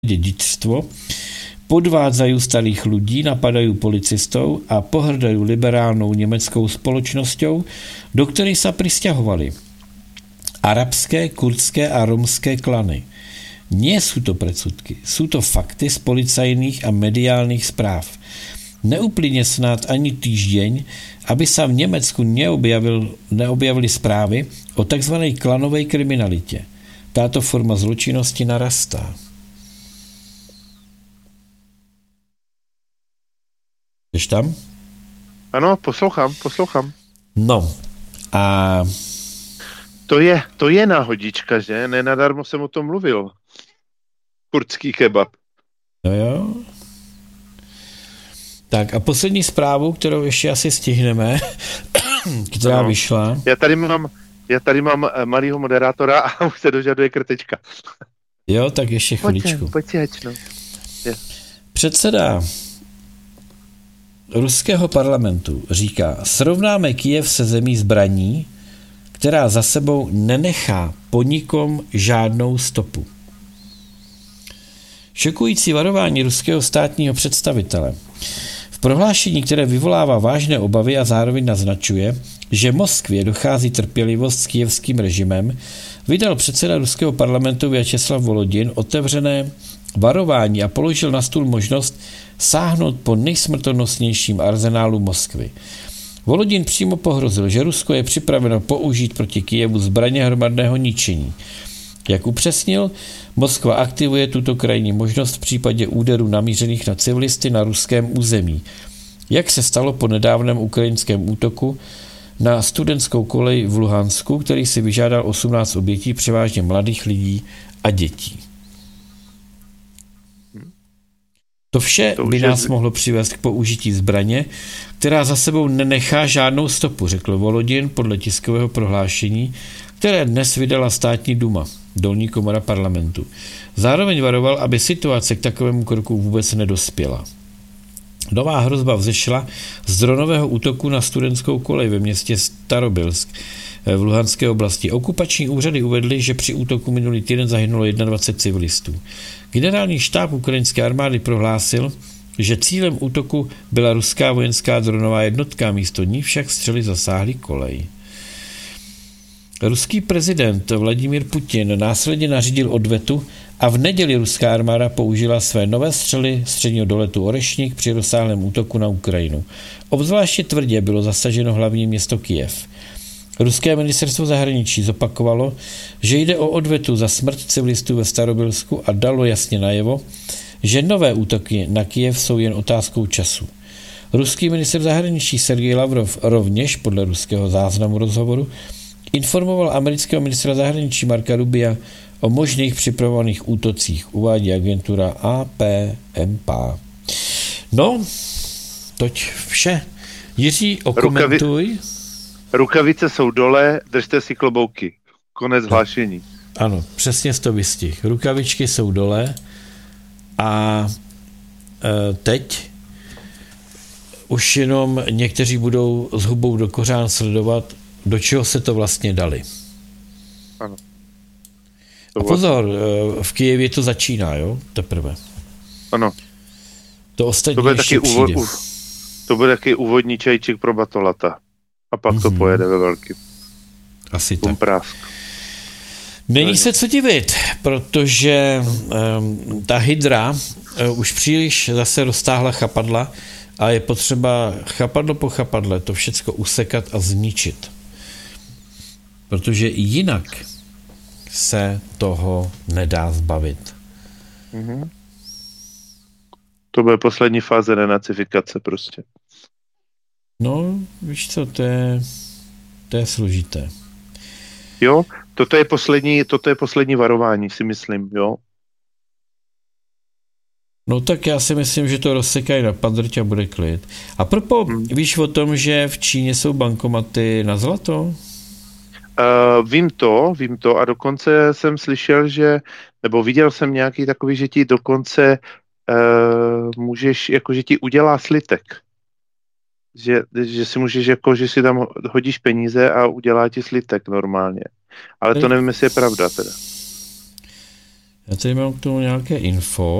dědictvo, podvádzajú starých ľudí, napadajú policistov a pohrdajú liberálnou německou spoločnosťou, do ktorej sa prisťahovali arabské, kurdské a romské klany. Nie sú to predsudky, sú to fakty z policajných a mediálnych správ. Neuplyne snad ani týždeň, aby sa v Nemecku neobjavili správy o tzv. Klanovej kriminalitě. Táto forma zločinnosti narastá. Jsi tam? Ano, poslouchám. No a... To je náhodička, že? Nenadarmo jsem o tom mluvil. Kurdský kebab. No jo. Tak a poslední zprávu, kterou ještě asi stihneme, která vyšla. Já tady mám malýho moderátora a už se dožaduje krtečka. Jo, tak ještě chviličku. Pojď, no. Předseda ruského parlamentu říká, srovnáme Kyjev se zemí zbraní, která za sebou nenechá po nikom žádnou stopu. Šokující varování ruského státního představitele v prohlášení, které vyvolává vážné obavy a zároveň naznačuje, že Moskvě dochází trpělivost s kyjevským režimem, vydal předseda ruského parlamentu Vjačeslav Volodin otevřené varování a položil na stůl možnost sáhnout po nejsmrtonosnějším arzenálu Moskvy. Volodin přímo pohrozil, že Rusko je připraveno použít proti Kyjevu zbraně hromadného ničení. Jak upřesnil, Moskva aktivuje tuto krajní možnost v případě úderů namířených na civilisty na ruském území, jak se stalo po nedávném ukrajinském útoku na studentskou kolej v Luhansku, který si vyžádal 18 obětí, převážně mladých lidí a dětí. To vše by nás mohlo přivést k použití zbraně, která za sebou nenechá žádnou stopu, řekl Volodin podle tiskového prohlášení, které dnes vydala státní duma, dolní komora parlamentu. Zároveň varoval, aby situace k takovému kroku vůbec nedospěla. Nová hrozba vzešla z dronového útoku na studentskou kolej ve městě Starobylsk v Luhanské oblasti. Okupační úřady uvedly, že při útoku minulý týden zahynulo 21 civilistů. Generální štáb ukrajinské armády prohlásil, že cílem útoku byla ruská vojenská dronová jednotka, místo ní však střely zasáhly kolej. Ruský prezident Vladimír Putin následně nařídil odvetu a v neděli ruská armáda použila své nové střely středního doletu Orešník při rozsáhlém útoku na Ukrajinu. Obzvláště tvrdě bylo zasaženo hlavní město Kyjev. Ruské ministerstvo zahraničí zopakovalo, že jde o odvetu za smrt civilistů ve Starobylsku a dalo jasně najevo, že nové útoky na Kyjev jsou jen otázkou času. Ruský ministr zahraničí Sergej Lavrov rovněž podle ruského záznamu rozhovoru informoval amerického ministra zahraničí Marka Rubia o možných připravovaných útocích, uvádí agentura AP-MPA. No, toť vše. Jiří, okomentuj. Rukavice jsou dole, držte si klobouky. Konec hlášení. Ano, přesně to vystih. Rukavičky jsou dole a teď už jenom někteří budou s hubou do kořán sledovat, do čeho se to vlastně dali. Ano. A pozor, v Kyjevě to začíná, jo? Teprve. Ano. To ostatní ještě přijde. To bude taky úvodní čajček pro batolata. A pak to pojede ve velkým. Asi tak. Prásk. Není se co divit, protože ta hydra už příliš zase roztáhla chapadla a je potřeba chapadlo po chapadle to všecko usekat a zničit. Protože jinak se toho nedá zbavit. Mm-hmm. To bude poslední fáze renacifikace prostě. No, víš co, to je složité. Jo, toto je poslední varování, si myslím, jo. No tak já si myslím, že to rozsekají na padrť a bude klid. A víš o tom, že v Číně jsou bankomaty na zlato? Vím to a dokonce jsem slyšel, nebo viděl jsem nějaký takový, že ti dokonce můžeš, jako že ti udělá slitek. Že si můžeš, jako, že si tam hodíš peníze a udělá ti slitek normálně. Ale to nevím, jestli je pravda teda. Já tady mám k tomu nějaké info.